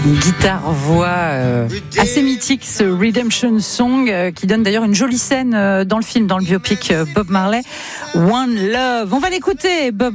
Une guitare-voix assez mythique, ce Redemption Song, qui donne d'ailleurs une jolie scène dans le film, dans le biopic Bob Marley, One Love. On va l'écouter, Bob